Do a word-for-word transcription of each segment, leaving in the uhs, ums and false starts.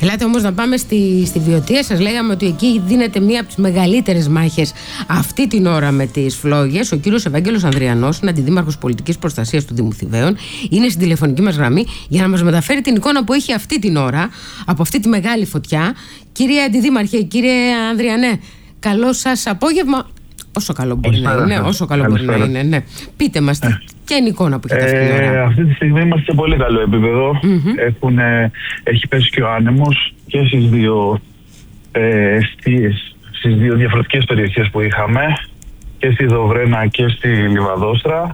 Ελάτε όμως να πάμε στη, στη Βιωτία. Σας λέγαμε ότι εκεί δίνεται μία από τις μεγαλύτερες μάχες αυτή την ώρα με τις φλόγες. Ο κύριος Ευάγγελος Ανδριανός είναι αντιδήμαρχος πολιτικής προστασίας του Δήμου Θηβαίων. Είναι στην τηλεφωνική μας γραμμή για να μας μεταφέρει την εικόνα που έχει αυτή την ώρα από αυτή τη μεγάλη φωτιά. Κύριε Αντιδήμαρχε, κύριε Ανδριανέ, καλό σας απόγευμα. Όσο καλό μπορεί να είναι, όσο καλό μπορεί να είναι, ναι. Πείτε μας, ε. ποια είναι η εικόνα που έχετε αυτή την ώρα? Ε, αυτή τη στιγμή είμαστε σε πολύ καλό επίπεδο. Mm-hmm. Έχουν, ε, έχει πέσει και ο άνεμος και στις δύο, ε, στις, στις δύο διαφορετικές περιοχές που είχαμε, και στη Δοβρένα και στη Λιβαδόστρα.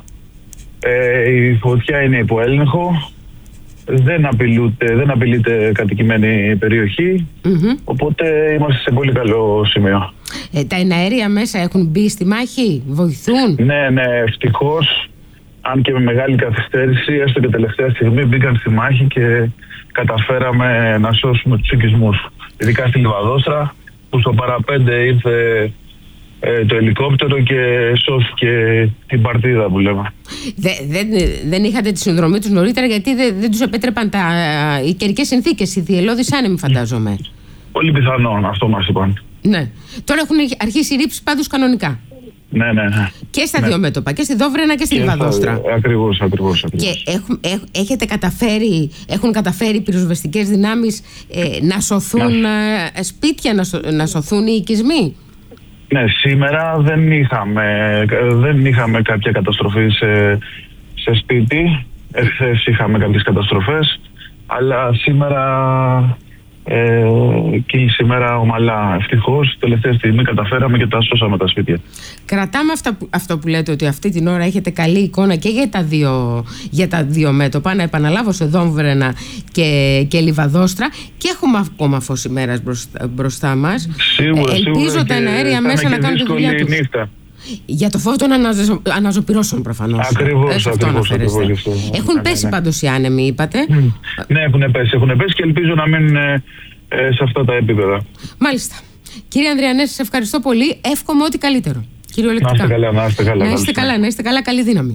Ε, η φωτιά είναι υπό έλεγχο. Δεν, απειλούτε, δεν απειλείται κατοικημένη περιοχή, mm-hmm. οπότε είμαστε σε πολύ καλό σημείο. Ε, τα εναέρια μέσα έχουν μπει στη μάχη, βοηθούν? Ναι, ναι, ευτυχώς, αν και με μεγάλη καθυστέρηση, έστω και τελευταία στιγμή μπήκαν στη μάχη και καταφέραμε να σώσουμε τους οικισμούς. Ειδικά στη Λιβαδόστρα, που στο παραπέντε ήρθε ε, το ελικόπτερο και σώθηκε την παρτίδα που λέμε. Δε, δεν, δεν είχατε τη συνδρομή τους νωρίτερα, γιατί δεν, δεν τους επέτρεπαν τα, οι καιρικές συνθήκες, οι διελώδεις άνεμοι, φαντάζομαι? Πολύ πιθανόν, αυτό μας είπαν. Ναι. Τώρα έχουν αρχίσει οι ρήψεις πάντως κανονικά. Ναι, ναι, ναι. Και στα ναι. δύο μέτωπα, και στη Δόβρενα και στη και Λιβαδόστρα. Ακριβώς, ακριβώς. Και έχουν, έχ, έχετε καταφέρει, έχουν καταφέρει οι πυροσβεστικές δυνάμεις ε, να σωθούν ναι. ε, σπίτια, να, σω, να σωθούν οι οικισμοί? Ναι, σήμερα δεν είχαμε, δεν είχαμε κάποια καταστροφή σε, σε σπίτι. Εχθές είχαμε κάποιες καταστροφές, αλλά σήμερα ε, και σήμερα ομαλά. Ευτυχώς, τελευταία στιγμή καταφέραμε και τα σώσαμε τα σπίτια. Κρατάμε αυτά που, αυτό που λέτε, ότι αυτή την ώρα έχετε καλή εικόνα και για τα δύο, για τα δύο μέτωπα. Να επαναλάβω, σε Δόμβρενα και, και Λιβαδόστρα, και έχουμε ακόμα φως ημέρας μπροστά, μπροστά μας. Σίγουρα, ε, ελπίζω σίγουρα, τα εναέρια μέσα να κάνουν τη δουλειά τους. Νύχτα. Για το φως των αναζω... αναζωπυρώσεων προφανώς. Ακριβώς, ακριβώς, ακριβώς. Έχουν ναι, πέσει ναι. πάντως οι άνεμοι, είπατε. Mm. Ναι, έχουν πέσει, έχουν πέσει και ελπίζω να μείνουν ε, ε, σε αυτά τα επίπεδα. Μάλιστα. Κύριε Ανδριανέ, σας ευχαριστώ πολύ. Εύχομαι ό,τι καλύτερο. Να είστε καλά, να είστε καλά. Να είστε καλά, να είστε καλά, καλή δύναμη.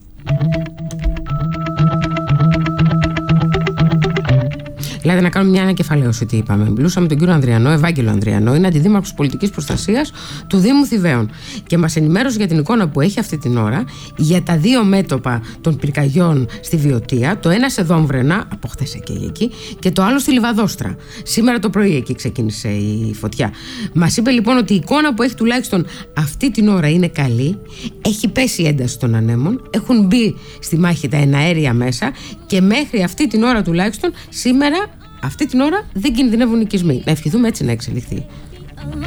Δηλαδή, να κάνουμε μια ανακεφαλαίωση τι είπαμε. Μιλούσαμε τον κύριο Ανδριανό, Ευάγγελο Ανδριανό, είναι αντιδήμαρχος πολιτικής προστασίας του Δήμου Θηβαίων. Και μας ενημέρωσε για την εικόνα που έχει αυτή την ώρα για τα δύο μέτωπα των πυρκαγιών στη Βιωτία. Το ένα σε Δόμβρενα, από χθες εκεί, εκεί, και το άλλο στη Λιβαδόστρα. Σήμερα το πρωί εκεί ξεκίνησε η φωτιά. Μας είπε λοιπόν ότι η εικόνα που έχει τουλάχιστον αυτή την ώρα είναι καλή. Έχει πέσει η ένταση των ανέμων, έχουν μπει στη μάχη τα εναέρια μέσα και μέχρι αυτή την ώρα τουλάχιστον σήμερα. Αυτή την ώρα δεν κινδυνεύουν οικισμοί. Να ευχηθούμε έτσι να εξελιχθεί